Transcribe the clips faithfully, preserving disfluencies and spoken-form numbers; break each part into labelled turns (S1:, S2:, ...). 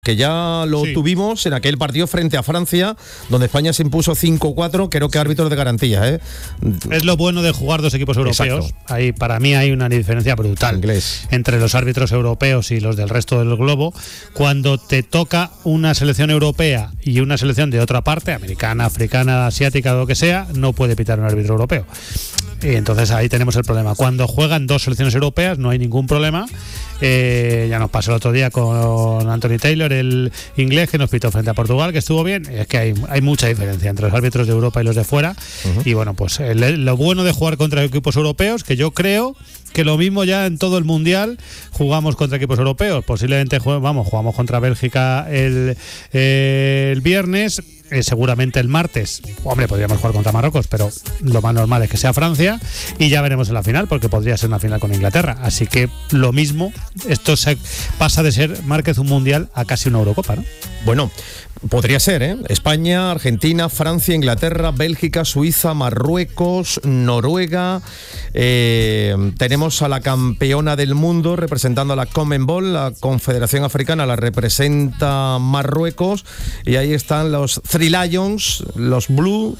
S1: que ya lo sí. tuvimos en aquel partido frente a Francia, donde España se impuso cinco cuatro, creo que árbitros de garantía, ¿eh?
S2: Es lo bueno de jugar dos equipos europeos. Exacto. Ahí para mí hay una diferencia brutal Inglés. entre los árbitros europeos y los del resto del globo. Cuando te toca una selección europea y una selección de otra parte, americana, africana, asiática, lo que sea, no puede pitar un árbitro europeo. Y entonces ahí tenemos el problema. Cuando juegan dos selecciones europeas no hay ningún problema. Eh, ya nos pasó el otro día con Anthony Taylor, el inglés, que nos pitó frente a Portugal, que estuvo bien. Es que hay, hay mucha diferencia entre los árbitros de Europa y los de fuera. Uh-huh. Y bueno, pues el, lo bueno de jugar contra equipos europeos, que yo creo que lo mismo ya en todo el mundial jugamos contra equipos europeos. Posiblemente juguemos, vamos, jugamos contra Bélgica el, eh, el viernes. Eh, seguramente el martes, hombre, podríamos jugar contra Marruecos, pero lo más normal es que sea Francia, y ya veremos en la final, porque podría ser una final con Inglaterra. Así que lo mismo, esto se pasa de ser, Márquez, un mundial a casi una Eurocopa, ¿no?
S1: Bueno, podría ser, ¿eh? España, Argentina, Francia, Inglaterra, Bélgica, Suiza, Marruecos, Noruega. Eh, tenemos a la campeona del mundo representando a la Conmebol, la Confederación Africana la representa Marruecos, y ahí están los Three Lions, los Blue,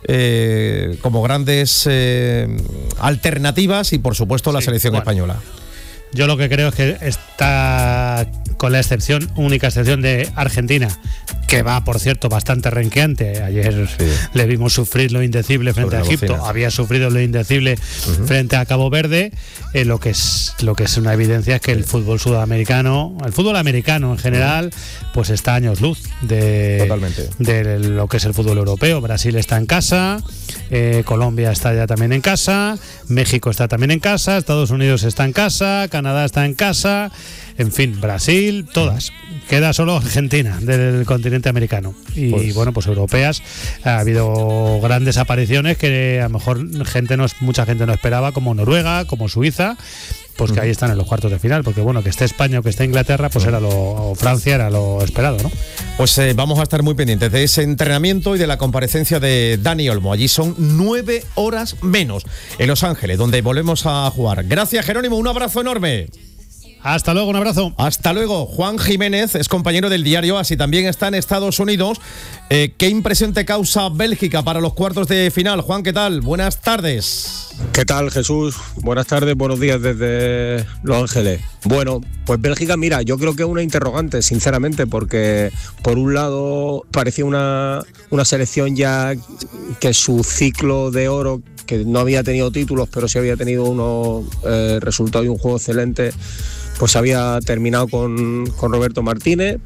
S1: eh, como grandes eh, alternativas, y por supuesto la sí, selección bueno. española.
S2: Yo lo que creo es que está, con la excepción, única excepción de Argentina, que va, por cierto, bastante renqueante. Ayer sí. le vimos sufrir lo indecible frente Sobre a Egipto, bocina. había sufrido lo indecible uh-huh. frente a Cabo Verde. Eh, lo que es lo que es una evidencia es que el fútbol sudamericano, el fútbol americano en general, pues está a años luz de,
S1: Totalmente.
S2: de lo que es el fútbol europeo. Brasil está en casa, eh, Colombia está ya también en casa, México está también en casa, Estados Unidos está en casa, Canadá está en casa, en fin, Brasil, todas. Queda solo Argentina del continente americano. Y pues, bueno, pues europeas, ha habido grandes apariciones que a lo mejor gente no, mucha gente no esperaba, como Noruega, como Suiza, pues que ahí están en los cuartos de final, porque bueno, que esté España o que esté Inglaterra, pues era lo, o Francia era lo esperado, ¿no?
S1: Pues eh, vamos a estar muy pendientes de ese entrenamiento y de la comparecencia de Dani Olmo. Allí son nueve horas menos en Los Ángeles, donde volvemos a jugar. Gracias, Jerónimo, un abrazo enorme.
S2: Hasta luego, un abrazo.
S1: Hasta luego. Juan Jiménez es compañero del diario AS y también está en Estados Unidos. Eh, ¿Qué impresión te causa Bélgica para los cuartos de final? Juan, ¿qué tal? Buenas tardes.
S3: ¿Qué tal, Jesús? Buenas tardes, buenos días desde Los Ángeles. Bueno, pues Bélgica, mira, yo creo que es una interrogante, sinceramente, porque por un lado parecía una, una selección ya que su ciclo de oro, que no había tenido títulos, pero sí había tenido unos eh, resultados y un juego excelente, pues había terminado con, con Roberto Martínez.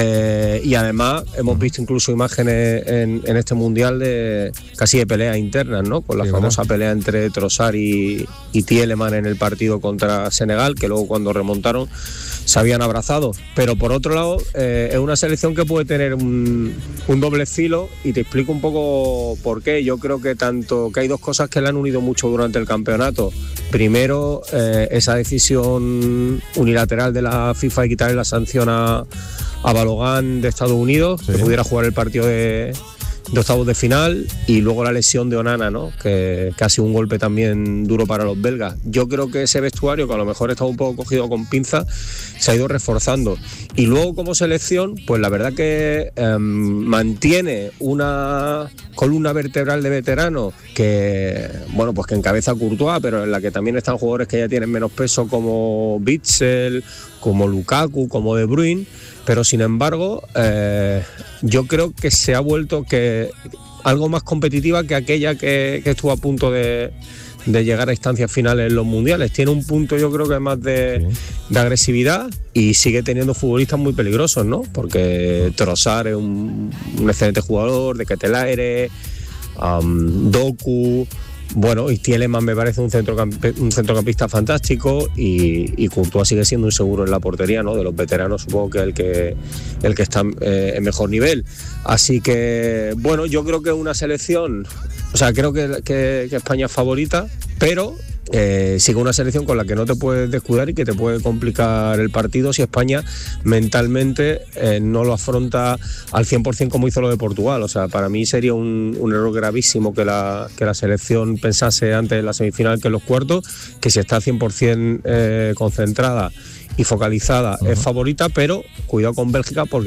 S3: Eh, y además hemos visto incluso imágenes en, en este mundial de casi de peleas internas, ¿no? Con la sí, famosa ¿verdad? pelea entre Trossard y, y Tielemans en el partido contra Senegal, que luego cuando remontaron se habían abrazado. Pero por otro lado, eh, es una selección que puede tener un, un doble filo, y te explico un poco por qué. Yo creo que tanto que hay dos cosas que le han unido mucho durante el campeonato. Primero, eh, esa decisión unilateral de la FIFA de quitarle la sanción a a Balogun de Estados Unidos, sí. que pudiera jugar el partido de, de octavos de final, y luego la lesión de Onana, ¿no? que, que ha sido un golpe también duro para los belgas. Yo creo que ese vestuario, que a lo mejor estaba un poco cogido con pinza, se ha ido reforzando. Y luego como selección, pues la verdad que eh, mantiene una columna vertebral de veteranos que, bueno, pues que encabeza Courtois, pero en la que también están jugadores que ya tienen menos peso, como Witsel, como Lukaku, como De Bruyne. Pero sin embargo, eh, yo creo que se ha vuelto que algo más competitiva que aquella que, que estuvo a punto de, de llegar a instancias finales en los mundiales. Tiene un punto, yo creo que más de, de agresividad, y sigue teniendo futbolistas muy peligrosos, ¿no? Porque Trossard es un, un excelente jugador, de Ketelaere, um, Doku. Bueno, y Tielemans me parece un, centrocamp- un centrocampista fantástico, y, y Courtois sigue siendo un seguro en la portería, ¿no? De los veteranos, supongo que el que el que está eh, en mejor nivel. Así que, bueno, yo creo que es una selección, o sea, creo que, que, que España es favorita, pero Eh, sigue una selección con la que no te puedes descuidar y que te puede complicar el partido si España mentalmente eh, no lo afronta al cien por ciento como hizo lo de Portugal. O sea, para mí sería un, un error gravísimo que la, que la selección pensase antes de la semifinal que en los cuartos, que si está al cien por ciento eh, concentrada y focalizada uh-huh. es favorita, pero cuidado con Bélgica porque